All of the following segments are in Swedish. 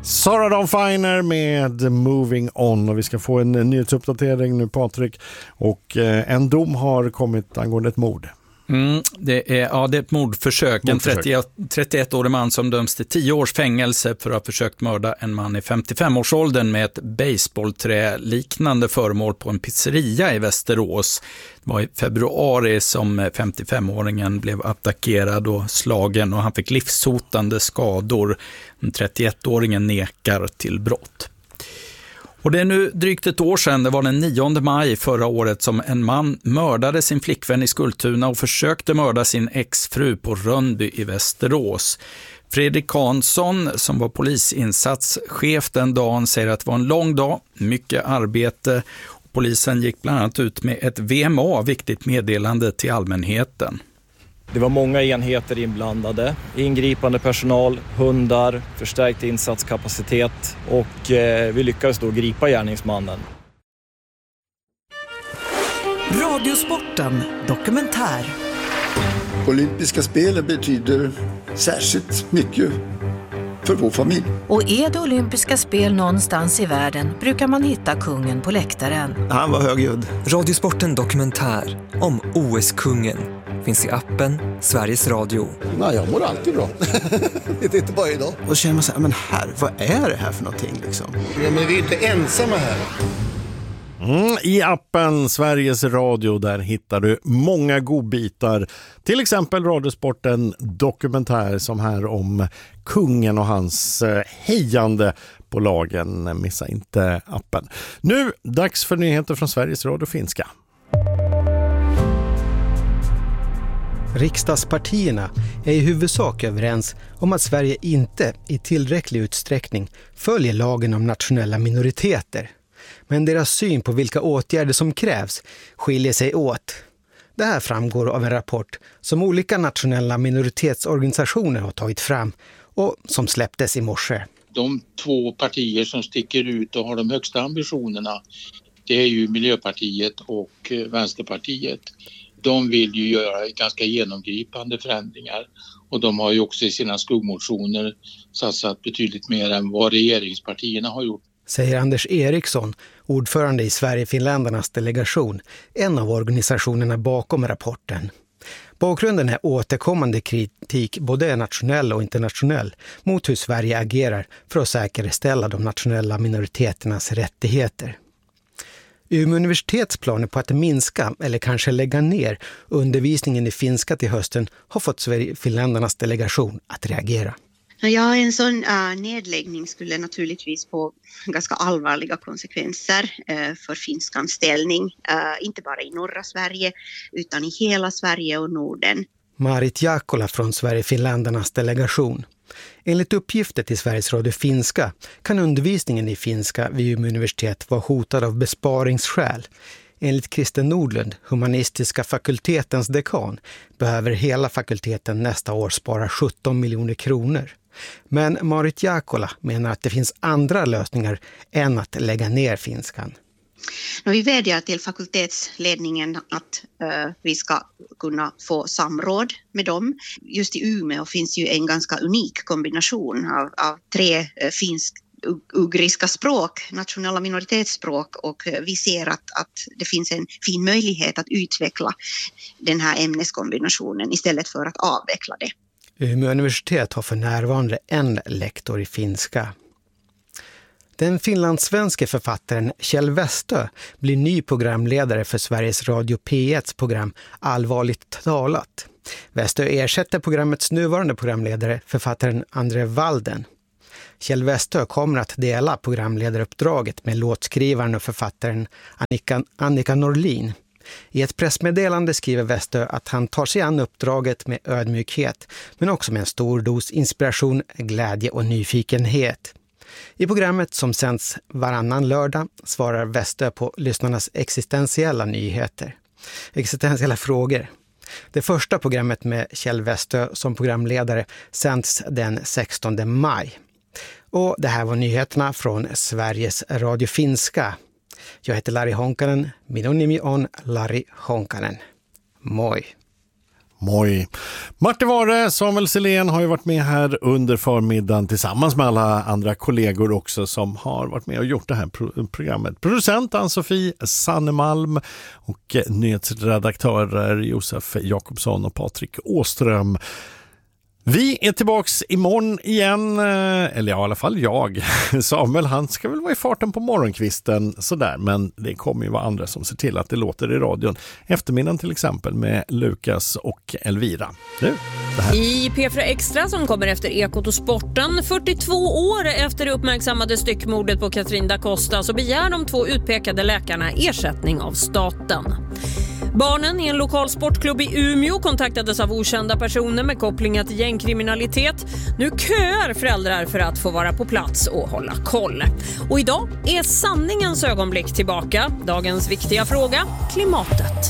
Sara Dawn Finer med Moving On, och vi ska få en nyhetsuppdatering nu, Patrik, och en dom har kommit angående ett mord. Det är ett mordförsök. En 31-årig man som döms till 10 års fängelse för att ha försökt mörda en man i 55-årsåldern med ett baseballträ liknande föremål på en pizzeria i Västerås. Det var i februari som 55-åringen blev attackerad och slagen, och han fick livshotande skador. Den 31-åringen nekar till brott. Och det är nu drygt ett år sedan, det var den 9 maj förra året, som en man mördade sin flickvän i Skultuna och försökte mörda sin exfru på Rönnby i Västerås. Fredrik Hansson, som var polisinsatschef den dagen, säger att det var en lång dag, mycket arbete. Polisen gick bland annat ut med ett VMA, viktigt meddelande till allmänheten. Det var många enheter inblandade, ingripande personal, hundar, förstärkt insatskapacitet, och vi lyckades då gripa gärningsmannen. Radiosporten dokumentär. Olympiska spelen betyder särskilt mycket för vår familj. Och är det olympiska spel någonstans i världen brukar man hitta kungen på läktaren. Han var högljudd. Radiosporten dokumentär om OS-kungen finns i appen Sveriges Radio. Nej, jag mår alltid bra. Det är inte bara idag. Och så känner man så här, men vad är det här för någonting liksom? Ja, men vi är inte ensamma här. I appen Sveriges Radio, där hittar du många godbitar. Till exempel Radiosporten dokumentär som här om kungen och hans hejande på lagen. Missa inte appen. Nu dags för nyheter från Sveriges Radio Finska. Riksdagspartierna är i huvudsak överens om att Sverige inte i tillräcklig utsträckning följer lagen om nationella minoriteter. Men deras syn på vilka åtgärder som krävs skiljer sig åt. Det här framgår av en rapport som olika nationella minoritetsorganisationer har tagit fram och som släpptes i morse. De 2 partier som sticker ut och har de högsta ambitionerna, det är ju Miljöpartiet och Vänsterpartiet. De vill ju göra ganska genomgripande förändringar, och de har ju också i sina skuggmotioner satsat betydligt mer än vad regeringspartierna har gjort. Säger Anders Eriksson, ordförande i Sverige-Finländarnas delegation, en av organisationerna bakom rapporten. Bakgrunden är återkommande kritik, både nationell och internationell, mot hur Sverige agerar för att säkerställa de nationella minoriteternas rättigheter. Umeå universitets planer på att minska eller kanske lägga ner undervisningen i finska till hösten har fått Sverige-Finländarnas delegation att reagera. Ja, en sån nedläggning skulle naturligtvis få ganska allvarliga konsekvenser för finskans ställning, inte bara i norra Sverige utan i hela Sverige och Norden. Marit Jaakkola från Sverige-Finländarnas delegation. Enligt uppgifter till Sveriges Radio Finska kan undervisningen i finska vid Umeå universitet vara hotad av besparingsskäl. Enligt Kristen Nordlund, humanistiska fakultetens dekan, behöver hela fakulteten nästa år spara 17 miljoner kronor. Men Marit Jaakkola menar att det finns andra lösningar än att lägga ner finskan. Vi vädjar till fakultetsledningen att vi ska kunna få samråd med dem. Just i Umeå finns ju en ganska unik kombination av 3 finsk-ugriska språk, nationella minoritetsspråk, och vi ser att det finns en fin möjlighet att utveckla den här ämneskombinationen istället för att avveckla det. Umeå universitet har för närvarande en lektor i finska. Den finlandssvenske författaren Kjell Westö blir ny programledare för Sveriges Radio P1s program Allvarligt talat. Westö ersätter programmets nuvarande programledare, författaren André Walden. Kjell Westö kommer att dela programledaruppdraget med låtskrivaren och författaren Annika Norlin. I ett pressmeddelande skriver Westö att han tar sig an uppdraget med ödmjukhet, men också med en stor dos inspiration, glädje och nyfikenhet. I programmet som sänds varannan lördag svarar Westö på lyssnarnas existentiella frågor. Det första programmet med Kjell Westö som programledare sänds den 16 maj. Och det här var nyheterna från Sveriges Radio Finska. Jag heter Lari Honkanen, minun nimi on Lari Honkanen. Moi! Moi. Martin Ware, Samuel Selén har ju varit med här under förmiddagen tillsammans med alla andra kollegor också som har varit med och gjort det här programmet. Producent Ann-Sofie Sannemalm och nyhetsredaktörer Josef Jakobsson och Patrik Åström. Vi är tillbaks imorgon igen, eller ja, i alla fall jag. Samuel, han ska väl vara i farten på morgonkvisten sådär, men det kommer ju vara andra som ser till att det låter i radion. Eftermiddagen till exempel med Lukas och Elvira. Nu, det här. I P4 Extra som kommer efter Ekot och Sporten, 42 år efter det uppmärksammade styckmordet på Katrin da Costa, så begär de 2 utpekade läkarna ersättning av staten. Barnen i en lokal sportklubb i Umeå kontaktades av okända personer med kopplingar till gängkriminalitet. Nu köar föräldrar för att få vara på plats och hålla koll. Och idag är sanningens ögonblick tillbaka. Dagens viktiga fråga, klimatet.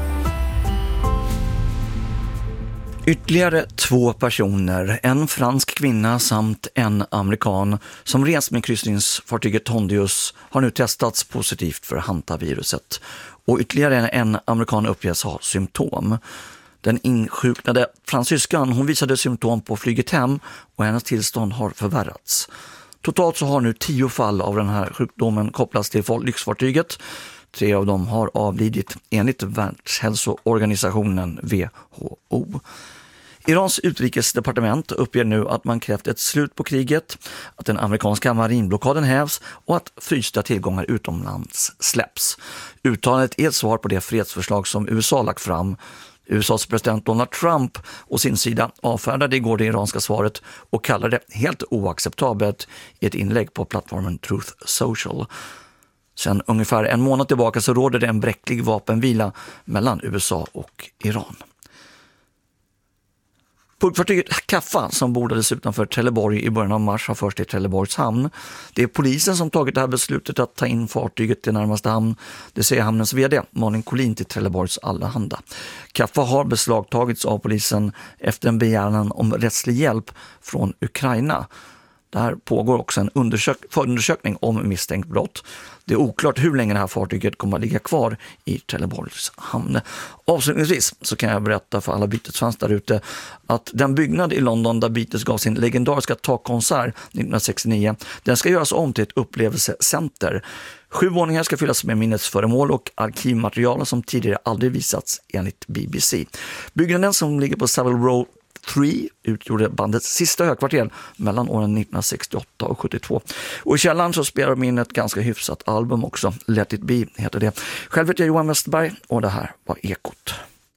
Ytterligare 2 personer, en fransk kvinna samt en amerikan som rest med kryssningsfartyget Hondius har nu testats positivt för hantaviruset. Och ytterligare en amerikan uppges ha symptom. Den insjuknade fransyskan, hon visade symptom på flyget hem och hennes tillstånd har förvärrats. Totalt så har nu 10 fall av den här sjukdomen kopplats till lyxfartyget. 3 av dem har avlidit enligt Världshälsoorganisationen WHO. Irans utrikesdepartement uppger nu att man krävt ett slut på kriget, att den amerikanska marinblockaden hävs och att frysta tillgångar utomlands släpps. Uttalandet är ett svar på det fredsförslag som USA lagt fram. USAs president Donald Trump och sin sida avfärdade igår det iranska svaret och kallade det helt oacceptabelt i ett inlägg på plattformen Truth Social. Sen ungefär en månad tillbaka så råder det en bräcklig vapenvila mellan USA och Iran. Pulkfartyget Kaffa som bordades utanför Trelleborg i början av mars har först till Trelleborgs hamn. Det är polisen som tagit det här beslutet att ta in fartyget till närmaste hamn. Det säger hamnens vd Malin Collin till Trelleborgs Allehanda. Kaffa har beslagtagits av polisen efter en begäran om rättslig hjälp från Ukraina. Där pågår också en förundersökning om misstänkt brott. Det är oklart hur länge det här fartyget kommer att ligga kvar i Trelleborgs hamn. Avslutningsvis så kan jag berätta för alla Beatles-fans där ute att den byggnad i London där Beatles gav sin legendariska takkonsert 1969, den ska göras om till ett upplevelsecenter. 7 våningar ska fyllas med minnesföremål och arkivmaterial som tidigare aldrig visats enligt BBC. Byggnaden som ligger på Savile Row 3 utgjorde bandets sista högkvarter mellan åren 1968 och 72. Och i källaren så spelar de in ett ganska hyfsat album också. Let It Be heter det. Själv heter jag Johan Westerberg och det här var Ekot.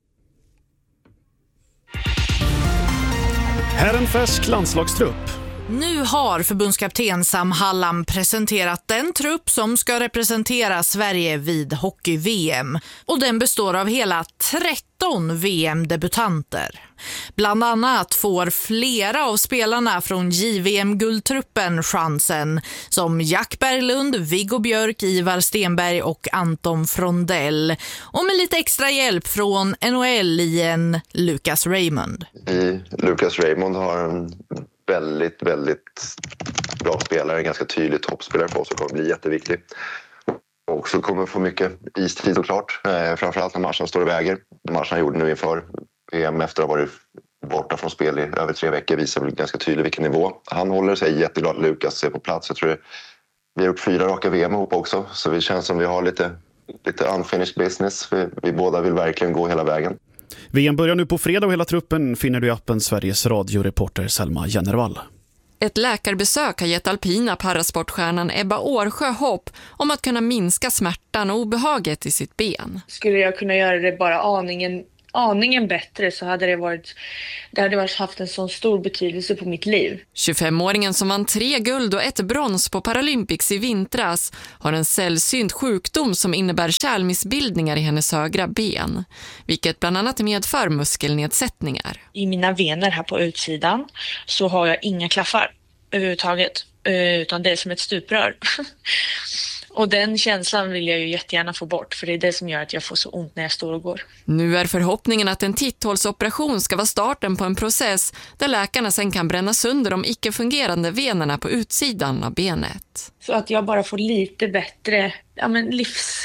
Här är en färsk landslagstrupp. Nu har förbundskapten Sam Hallam presenterat den trupp som ska representera Sverige vid hockey-VM. Och den består av hela 13 VM-debutanter. Bland annat får flera av spelarna från JVM-guldtruppen chansen, som Jack Berglund, Viggo Björk, Ivar Stenberg och Anton Frondell. Och med lite extra hjälp från NHL-ien Lucas Raymond. Lucas Raymond har en väldigt bra spelare, ganska tydlig toppspelare för oss och kommer bli jätteviktig. Och så kommer få mycket istid såklart, framförallt när matchen står och väger. Matchen han gjorde nu inför VM efter att ha varit borta från spel i över 3 veckor visar väl ganska tydligt vilken nivå. Han håller sig jätteglad, Lucas är på plats. Jag tror vi har gjort 4 raka VM ihop också, så vi känns som vi har lite unfinished business. Vi båda vill verkligen gå hela vägen. VM börjar nu på fredag och hela truppen finner du i appen Sveriges radioreporter Selma Jennervall. Ett läkarbesök har gett alpina parasportstjärnan Ebba Årsjö hopp om att kunna minska smärtan och obehaget i sitt ben. Skulle jag kunna göra det bara aningen bättre så hade det hade haft en sån stor betydelse på mitt liv. 25-åringen som vann 3 guld och 1 brons på Paralympics i vintras har en sällsynt sjukdom som innebär kärlmissbildningar i hennes högra ben, vilket bland annat medför muskelnedsättningar. I mina vener här på utsidan så har jag inga klaffar överhuvudtaget, utan det är som ett stuprör. Och den känslan vill jag ju jättegärna få bort, för det är det som gör att jag får så ont när jag står och går. Nu är förhoppningen att en titthålsoperation ska vara starten på en process där läkarna sen kan bränna sönder de icke-fungerande venerna på utsidan av benet. Så att jag bara får lite bättre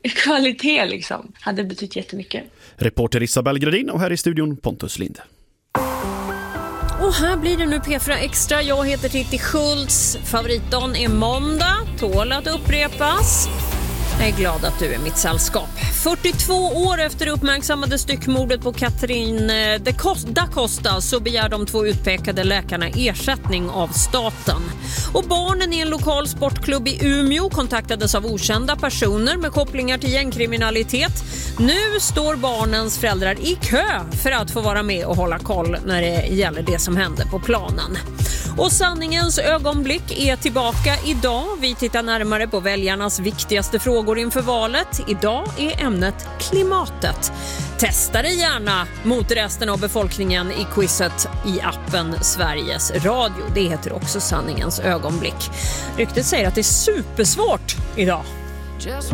kvalitet liksom. Hade betytt jättemycket. Reporter Isabel Gradin och här i studion Pontus Lind. Och här blir det nu P4 Extra. Jag heter Titti Schultz. Favoritdagen är måndag. Tål att upprepas. Jag är glad att du är mitt sällskap. 42 år efter uppmärksammade styckmordet på Catherine da Costa så begär de 2 utpekade läkarna ersättning av staten. Och barnen i en lokal sportklubb i Umeå kontaktades av okända personer med kopplingar till gängkriminalitet. Nu står barnens föräldrar i kö för att få vara med och hålla koll när det gäller det som hände på planen. Och sanningens ögonblick är tillbaka idag. Vi tittar närmare på väljarnas viktigaste frågor inför valet. Idag är ämnet klimatet. Testa det gärna mot resten av befolkningen i quizet i appen Sveriges Radio. Det heter också sanningens ögonblick. Ryktet säger att det är supersvårt idag.